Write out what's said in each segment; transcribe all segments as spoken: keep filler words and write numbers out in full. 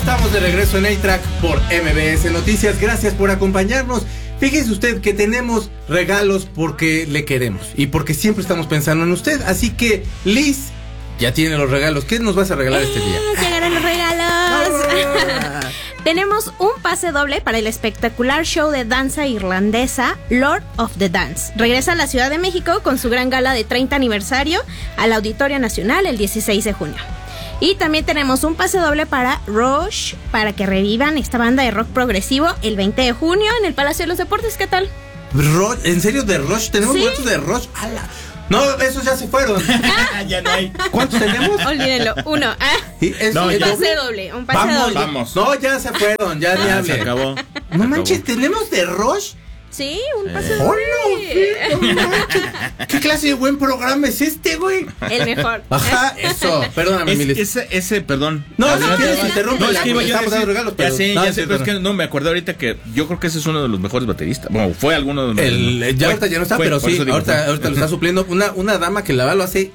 estamos de regreso en A-Track por M B S Noticias. Gracias por acompañarnos. Fíjese usted que tenemos regalos porque le queremos y porque siempre estamos pensando en usted. Así que, Liz, ya tiene los regalos. ¿Qué nos vas a regalar eh, este día? Llegaron los regalos. Tenemos un pase doble para el espectacular show de danza irlandesa Lord of the Dance. Regresa a la Ciudad de México con su gran gala de treinta aniversario al Auditorio Nacional el dieciséis de junio. Y también tenemos un pase doble para Rush, para que revivan esta banda de rock progresivo el veinte de junio en el Palacio de los Deportes. ¿Qué tal? Rush, ¿en serio de Rush? ¿Tenemos ¿Sí? boletos de Rush? ¡Hala! No, esos ya se fueron. Ya no hay. ¿Cuántos tenemos? Olvídenlo. Uno. Ah, ¿Sí? ¿Es No, un es ya. pase doble? doble. Un pase Vamos, doble. Vamos. No, ya se fueron, ya ni Ah, hable. se acabó. No Se manches, acabó. ¿tenemos de Rush? Sí, un pase Eh. doble. ¡Oh, no! no manches. ¿Qué clase de buen programa es este, güey? El mejor. Ajá, eso. Perdóname, Es- Miles. ese, ese, perdón. No, Adelante, si quieres, adelante. interrúmpela, No, es que iba porque yo a estamos dando decir- regalos, Ya pero- sé, no, ya sí, sé, pero es pero- que no, me acordé ahorita que yo creo que ese es uno de los mejores bateristas. Bueno, fue alguno de los El, ya fue- ahorita ya no está, fue, pero por sí, eso digo, ahorita, fue. ahorita lo está supliendo. Una, una dama que la va lo hace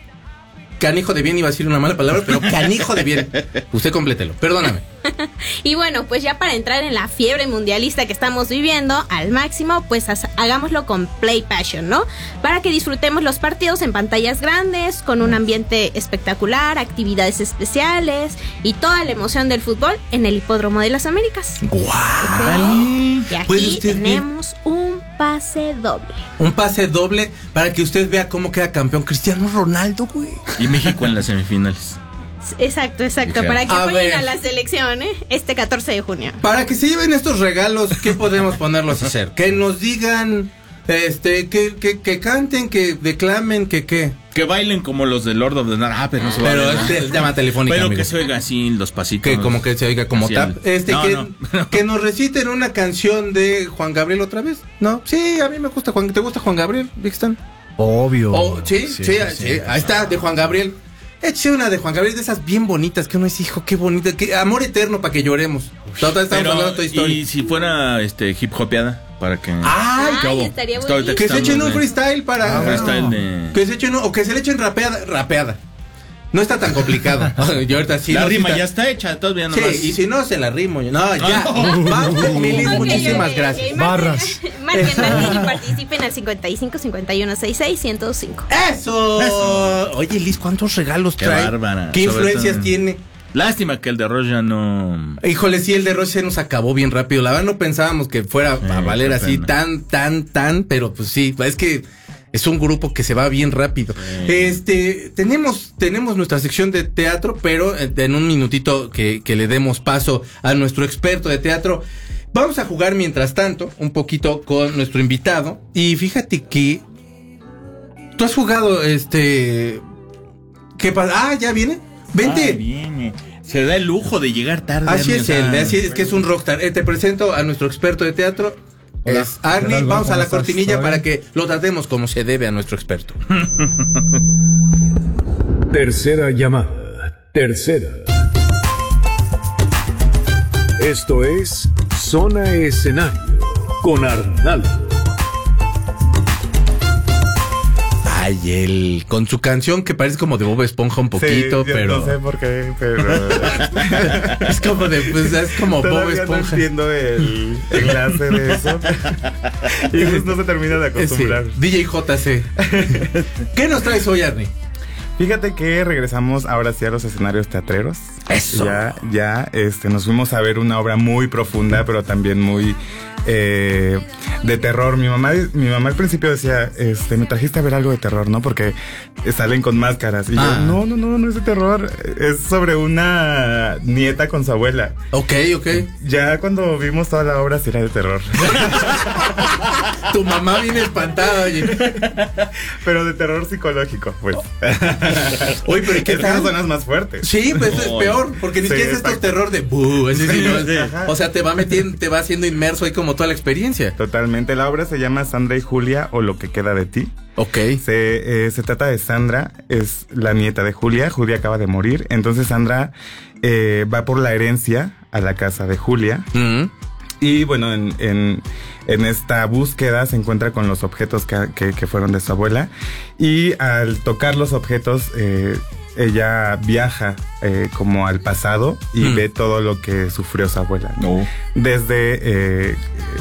canijo de bien, iba a decir una mala palabra, pero canijo de bien. Usted complételo, perdóname. Y bueno, pues ya para entrar en la fiebre mundialista que estamos viviendo al máximo, pues has- hagámoslo con Play Passion, ¿no? Para que disfrutemos los partidos en pantallas grandes, con un ambiente espectacular, actividades especiales y toda la emoción del fútbol en el Hipódromo de las Américas. ¡Guau! Y ¿Puede aquí usted ver? tenemos un pase doble. Un pase doble para que usted vea cómo queda campeón Cristiano Ronaldo, güey. Y México en las semifinales. Exacto, exacto, Dije, para que a apoyen ver. a la selección, ¿eh? Este catorce de junio. Para que se lleven estos regalos, ¿qué podemos ponerlos a hacer? Que nos digan, este, que, que, que canten, que declamen, que qué. Que bailen como los de Lord of the Dance. Ah, pero no se Pero vale, ¿no? es el llama telefónica, Pero amigo. que se oiga así los pasitos. Que como que se oiga como Así tap. el- Este, No, que, no. que nos reciten una canción de Juan Gabriel otra vez. ¿No? Sí, a mí me gusta Juan. ¿Te gusta Juan Gabriel, Vixton? Obvio. Oh, ¿sí? Sí, sí, sí. Ahí está, de Juan Gabriel. Eche una de Juan Gabriel, de esas bien bonitas, que uno dice, hijo, qué bonita, que amor eterno para que lloremos. Total, estamos Pero, hablando de Toy Story. y si fuera este hip hopeada para que ¡Ay, Ay, cabo. estaría Está ahorita buenísimo. que se estamos echen un de- freestyle para... un freestyle de- Que se echen, un- o que se le echen rapeada, rapeada. No está tan complicado. Yo ahorita sí. La no, sí rima está- ya está hecha, todavía Sí, nomás. y si no, se la rimo yo. No, ya. Ah, no. Vamos, Milis, Ok, muchísimas ok, gracias. ok. Barras. Marquen, marquen y participen al cincuenta y cinco, cincuenta y uno, sesenta y seis, ciento cinco. ¡Eso! Eso. Oye, Liz, ¿cuántos regalos Qué trae? bárbara. ¿Qué Sobre influencias todo- tiene? Lástima que el de Roche ya no. Híjole, sí, el de Roche se nos acabó bien rápido. La verdad no pensábamos que fuera a Eh, valer qué así pena. tan, tan, tan, pero pues sí, es que es un grupo que se va bien rápido. Este, tenemos, tenemos nuestra sección de teatro, pero eh, en un minutito que, que le demos paso a nuestro experto de teatro. Vamos a jugar mientras tanto un poquito con nuestro invitado. Y fíjate que tú has jugado, este, ¿qué pasa? Ah, ya viene. Vente. Ah, viene. Se da el lujo de llegar tarde. Así Ernie, es o sea, él, así es que es un rockstar. Eh, te presento a nuestro experto de teatro. Hola. Es Arnie. ¿Qué tal, Vamos a ¿cómo la estás? cortinilla ¿Todo para bien? que lo tratemos como se debe a nuestro experto. Tercera llamada. Tercera. Esto es Zona Escenario con Arnaldo. Ay, él con su canción que parece como de Bob Esponja un poquito, Sí, yo pero no sé por qué, pero es como de, pues, es como Bob todavía no Esponja. entiendo el enlace de eso. Y pues no se termina de Eh, sí, acostumbrar. D J J C. ¿Qué nos traes hoy, Arnie? Fíjate que regresamos ahora sí a los escenarios teatreros. Eso. Ya, ya, este, nos fuimos a ver una obra muy profunda, pero también muy eh, de terror. Mi mamá, mi mamá al principio decía, este, me trajiste a ver algo de terror, ¿no? Porque salen con máscaras. Y Ah. yo, no, no, no, no es de terror. Es sobre una nieta con su abuela. Ok, ok. Ya cuando vimos toda la obra sí era de terror. Tu mamá viene espantada, oye. Pero de terror psicológico, pues. Oye, pero ¿y qué Es que tal? esas son las más fuertes. Sí, pues es No. peor, porque ni Sí, siquiera es estos exacto. terror de buh, así, Sí, ¿no? sí, ajá. O sea, te va metiendo, te va haciendo inmerso ahí como toda la experiencia. Totalmente. La obra se llama Sandra y Julia o Lo que queda de ti. Ok. Se, eh, se trata de Sandra, es la nieta de Julia. Julia acaba de morir. Entonces Sandra eh, va por la herencia a la casa de Julia. Mm. Y bueno, en, en, en esta búsqueda se encuentra con los objetos que, que, que fueron de su abuela. Y al tocar los objetos, eh, ella viaja eh, como al pasado y mm. ve todo lo que sufrió su abuela. No. Desde eh,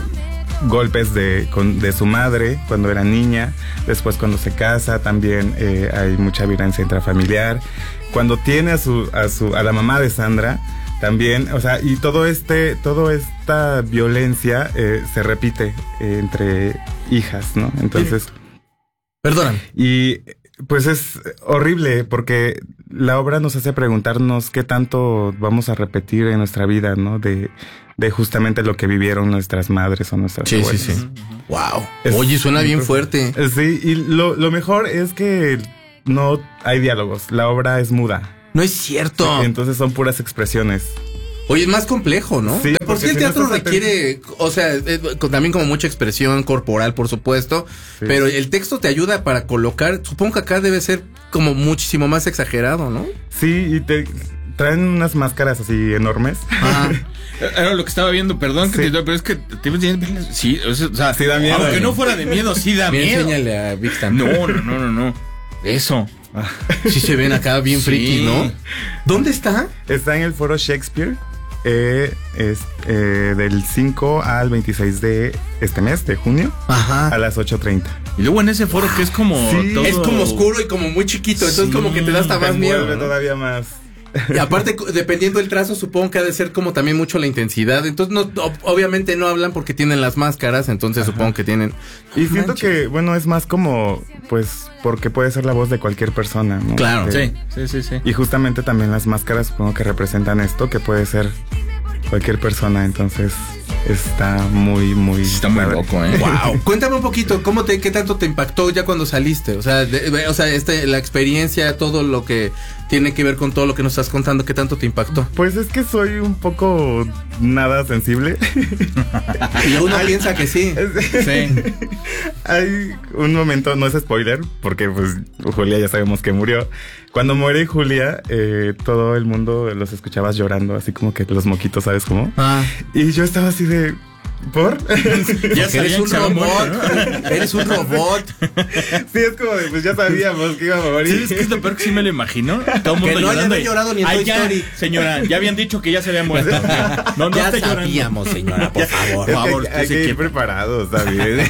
golpes de, con, de su madre cuando era niña, después cuando se casa también eh, hay mucha violencia intrafamiliar. Cuando tiene a su, a su, a la mamá de Sandra, también, o sea, y todo este, toda esta violencia eh, se repite eh, entre hijas, ¿no? Entonces, perdóname. Y pues es horrible porque la obra nos hace preguntarnos qué tanto vamos a repetir en nuestra vida, ¿no? De, de justamente lo que vivieron nuestras madres o nuestras sí, abuelas. Sí, sí, sí. Wow. Es, Oye, suena bien fuerte. Sí, y lo, lo mejor es que no hay diálogos. La obra es muda. No es cierto. Sí, entonces son puras expresiones. Oye, es más complejo, ¿no? Sí, por sí el teatro no requiere, o sea, eh, también como mucha expresión corporal, por supuesto, sí. Pero el texto te ayuda para colocar, supongo que acá debe ser como muchísimo más exagerado, ¿no? Sí, y te traen unas máscaras así enormes. Ah. Era lo que estaba viendo, perdón, que sí. te, pero es que te sí, o sea, sí da miedo. Aunque no fuera de miedo, sí da Bien, miedo. Enséñale a Big Stan. No, no, no, no, no. Eso. Sí se ven acá bien sí. frikis, ¿no? ¿Dónde está? Está en el Foro Shakespeare. Eh, es, eh, del cinco al veintiséis de este mes, de junio. Ajá. A las ocho treinta. Y luego en ese foro que es como sí. todo... Es como oscuro y como muy chiquito, entonces sí. como que te da hasta más miedo, ¿no? Todavía más. Y aparte, dependiendo del trazo, supongo que ha de ser como también mucho la intensidad. Entonces, no, obviamente no hablan porque tienen las máscaras, entonces Ajá. supongo que tienen... Y no siento manches. que, bueno, es más como, pues, porque puede ser la voz de cualquier persona, ¿no? Claro. Que, sí, sí, sí, sí. Y justamente también las máscaras supongo que representan esto, que puede ser cualquier persona, entonces... Está muy, muy... Está muy padre. Loco, ¿eh? Wow. Cuéntame un poquito, ¿cómo te, qué tanto te impactó ya cuando saliste? O sea, de, o sea, este, la experiencia, todo lo que tiene que ver con todo lo que nos estás contando, ¿qué tanto te impactó? Pues es que soy un poco nada sensible. Y uno Ay, piensa que sí. Sí. Hay un momento, no es spoiler, porque pues Julia ya sabemos que murió. Cuando muere Julia, eh, todo el mundo los escuchabas llorando, así como que los moquitos, ¿sabes cómo? Ah. Y yo estaba así de... ¿Por? Ya eres un robot, ¿no? Eres un robot. Sí, es como de, pues ya sabíamos que iba a morir. Sí, es que es lo peor que sí me lo imagino. Todo el mundo que no llorando. haya llorado ni en Toy Story. Señora, ya habían dicho que ya se había muerto. No, no ya sabíamos, llorando. Señora, por favor. Es por favor, que hay que ir preparados también.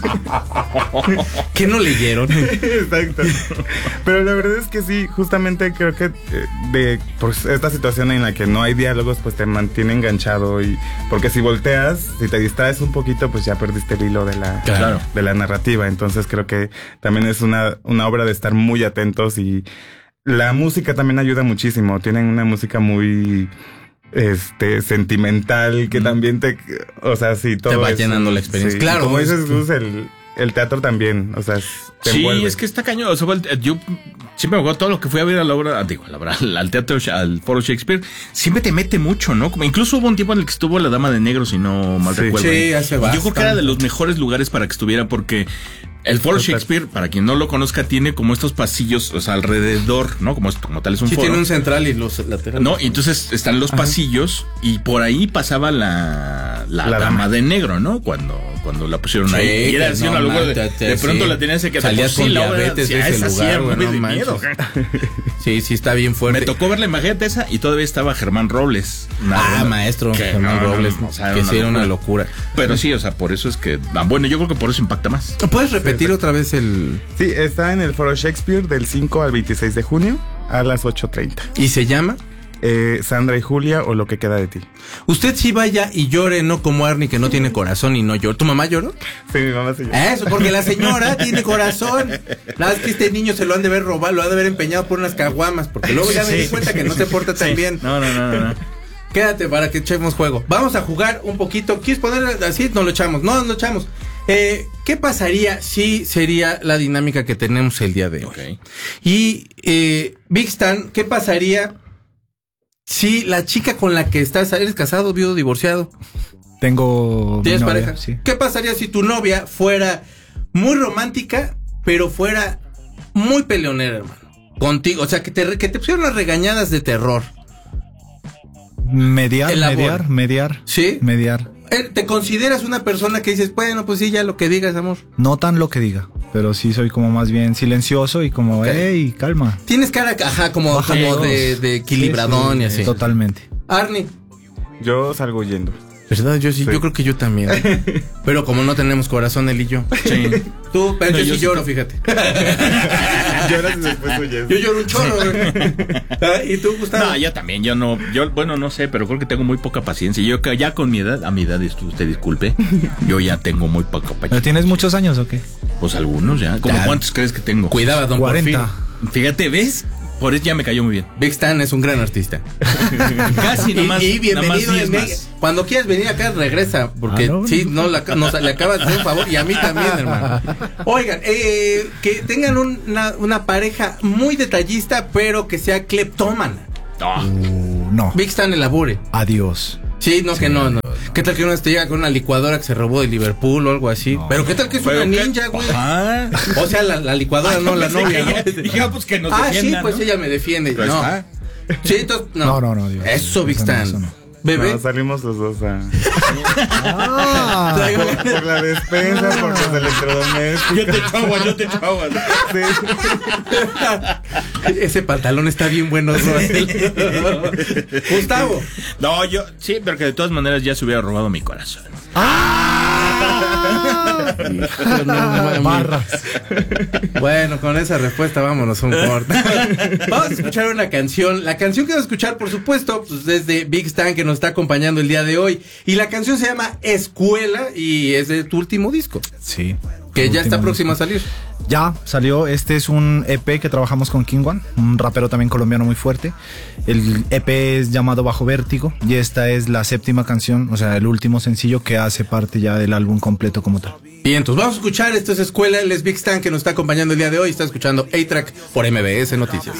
¿Qué no leyeron? Exacto. Pero la verdad es que sí, justamente creo que de pues, esta situación en la que no hay diálogos, pues te mantiene enganchado. Y porque si volteas, si te distraes un poquito, pues ya perdiste el hilo de la, claro. de la narrativa. Entonces creo que también es una, una obra de estar muy atentos, y la música también ayuda muchísimo. Tienen una música muy este sentimental que mm. también te, o sea, sí, todo te va es, llenando la experiencia. Sí, claro, como dices, Gus, el el teatro también, o sea, te sí, envuelve. Es que está cañón. O sea, yo siempre me acuerdo todo lo que fui a ver a la obra, digo, a la obra, al teatro, al Foro Shakespeare, siempre te mete mucho, ¿no? Como incluso hubo un tiempo en el que estuvo La Dama de Negro, si no mal sí, recuerdo. Sí, hace bastante. Yo creo que era de los mejores lugares para que estuviera, porque el Foro Shakespeare, para quien no lo conozca, tiene como estos pasillos, o sea, alrededor, ¿no? Como, como tal es un sí, foro. Sí, tiene un central y los laterales. No, y entonces están los Ajá. pasillos, y por ahí pasaba la, la, la dama. dama de negro, ¿no? Cuando, cuando la pusieron sí, ahí. Y era así, no, una locura. De, de pronto sí. la tenías que salías con diabetes de ese lugar, güey, no manches. Sí, sí, está bien fuerte. Me tocó ver la imagen de esa, y todavía estaba Germán Robles. Ah, maestro, que, Germán no, Robles, no, no, o sea, que sí era una locura. Pero sí, o sea, por eso es que, bueno, yo creo que por eso impacta más. ¿Puedes repetir sí, otra vez el...? Sí, está en el Foro Shakespeare del cinco al veintiséis de junio a las ocho treinta. ¿Y se llama? Eh, Sandra y Julia, o Lo que queda de ti. Usted sí vaya y llore, no como Arnie, que no tiene corazón y no llora. ¿Tu mamá lloró? Sí, mi mamá sí lloró. Eso, porque la señora tiene corazón. Nada, es que este niño se lo han de ver robado, lo han de haber empeñado por unas caguamas, porque luego ya me sí. di cuenta que no te porta tan sí. bien. No, no, no, no. Quédate para que echemos juego. Vamos a jugar un poquito. ¿Quieres poner así? Nos lo echamos. No, nos lo echamos. Eh, ¿Qué pasaría si sería la dinámica que tenemos el día de hoy? Okay. Y eh, Big Stan, ¿qué pasaría si la chica con la que estás, eres casado, viudo, divorciado? Tengo ¿Tienes novia, pareja? Sí. ¿Qué pasaría si tu novia fuera muy romántica, pero fuera muy peleonera, hermano? Contigo, o sea, que te, que te pusieron las regañadas de terror. Mediar, Elabora. mediar, mediar. ¿Sí? Mediar. ¿Te consideras una persona que dices, bueno, pues sí, ya lo que digas, amor? No tan lo que diga. pero sí soy como más bien silencioso y como, Ok. hey, calma. Tienes cara, ajá, como, Bájale como dos. de, de equilibradón Sí, sí, y así. Totalmente. Arnie. Yo salgo huyendo. ¿Verdad? Yo sí, Sí. yo creo que yo también. Pero como no tenemos corazón, él y yo. Sí. Tú, pero No, yo, yo sí sí lloro, te- fíjate. Lloras y después huyes. Yo lloro un chorro, güey. Ah, ¿Y tú, Gustavo? No, yo también, yo no, yo, bueno, no sé, pero creo que tengo muy poca paciencia. Yo que ya con mi edad, a mi edad, esto usted disculpe, yo ya tengo muy poca ¿Pero paciencia. tienes muchos años o qué? Pues algunos ya. ¿Cómo Ya. cuántos crees que tengo? Cuidaba, don cuarenta. Porfirio. Fíjate, ¿ves? Por eso ya me cayó muy bien. Big Stan es un gran artista. Casi, Y, nomás, y bienvenido. diez en más. México. Cuando quieras venir acá, regresa. Porque Ah, no, sí, no. no, la, nos, le acabas de hacer un favor. Y a mí también, hermano. Oigan, eh, que tengan una, una pareja muy detallista, pero que sea cleptómana. No. Uh, no. Big Stan elabore. Adiós. Sí, no, que no, no. ¿Qué tal que uno te llega con una licuadora que se robó de Liverpool o algo así? No. Pero ¿qué tal que es Pero una qué- ninja, güey? Ajá. O sea, la, la licuadora, no la Pensé novia, que ¿no? ella- Dije, ah, pues que nos Ah, sí, defienda, pues ¿no? ella me defiende. Pues no. está. Sí, entonces, no. No, no, no, Dios. Eso, Big Eso no, Stan. eso no. Bebé. No, salimos los dos a... Ah, por, por la despensa, por los electrodomésticos. Yo te echo agua, yo te echo agua. Sí. Ese pantalón está bien bueno, Roel. Gustavo. No, yo, sí, pero que de todas maneras ya se hubiera robado mi corazón. No, mami. barras. Bueno, con esa respuesta vámonos a un corte. Vamos a escuchar una canción. La canción que vamos a escuchar, por supuesto, pues es de Big Stan, que nos está acompañando el día de hoy. Y la canción se llama Escuela y es de tu último disco, Sí. que ya está Último próximo a disco. salir. Ya salió, este es un E P que trabajamos con King One, un rapero también colombiano muy fuerte. El E P es llamado Bajo Vértigo y esta es la séptima canción, o sea, el último sencillo que hace parte ya del álbum completo como tal. Bien, entonces vamos a escuchar. Esto es Escuela, él es Big Stan, que nos está acompañando el día de hoy. Está escuchando A-Track por M B S Noticias.